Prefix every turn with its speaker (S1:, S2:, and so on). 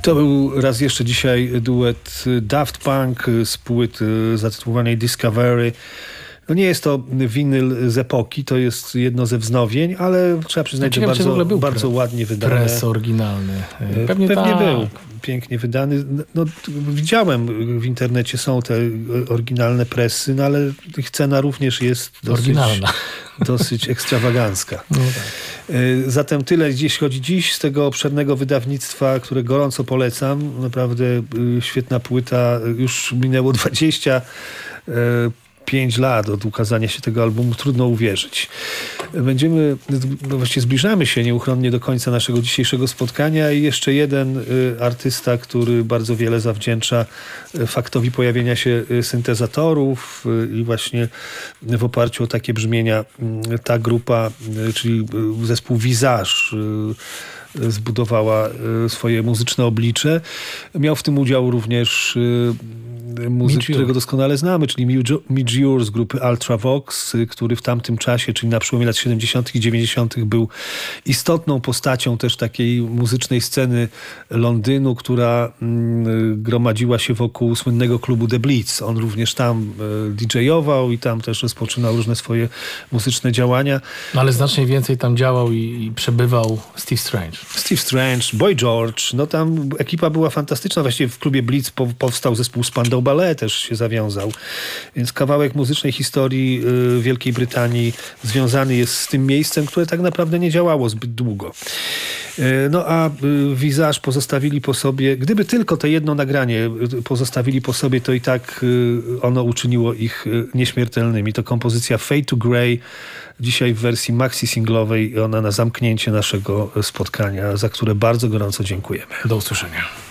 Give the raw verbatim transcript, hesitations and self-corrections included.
S1: To był raz jeszcze dzisiaj duet Daft Punk z płyty zatytułowanej Discovery. No nie jest to winyl z epoki, to jest jedno ze wznowień, ale trzeba przyznać,
S2: Ciekawe,
S1: że bardzo,
S2: był
S1: bardzo
S2: pre,
S1: ładnie wydane.
S2: Pres oryginalny.
S1: Pewnie, Pewnie
S2: tak.
S1: był pięknie wydany. No, widziałem w internecie, są te oryginalne presy, no ale ich cena również jest dosyć,
S2: oryginalna.
S1: dosyć ekstrawagancka. No tak. Zatem tyle jeśli chodzi dziś z tego obszernego wydawnictwa, które gorąco polecam. Naprawdę świetna płyta. Już minęło dwadzieścia pięć lat od ukazania się tego albumu. Trudno uwierzyć. Będziemy, no właściwie zbliżamy się nieuchronnie do końca naszego dzisiejszego spotkania i jeszcze jeden artysta, który bardzo wiele zawdzięcza faktowi pojawienia się syntezatorów i właśnie w oparciu o takie brzmienia ta grupa, czyli zespół Visage, zbudowała swoje muzyczne oblicze. Miał w tym udział również muzyk, którego doskonale znamy, czyli Midge Ure z grupy Ultravox, który w tamtym czasie, czyli na przełomie lat siedemdziesiątych i dziewięćdziesiątych był istotną postacią też takiej muzycznej sceny Londynu, która gromadziła się wokół słynnego klubu The Blitz. On również tam didżejował i tam też rozpoczynał różne swoje muzyczne działania.
S2: No ale znacznie więcej tam działał i, i przebywał Steve Strange.
S1: Steve Strange, Boy George, no tam ekipa była fantastyczna. Właściwie w klubie Blitz powstał zespół Spandau Ballet, też się zawiązał. Więc kawałek muzycznej historii Wielkiej Brytanii związany jest z tym miejscem, które tak naprawdę nie działało zbyt długo. No a Visage pozostawili po sobie, gdyby tylko to jedno nagranie pozostawili po sobie, to i tak ono uczyniło ich nieśmiertelnymi. To kompozycja Fade to Grey, dzisiaj w wersji maxi singlowej i ona na zamknięcie naszego spotkania, za które bardzo gorąco dziękujemy.
S2: Do usłyszenia.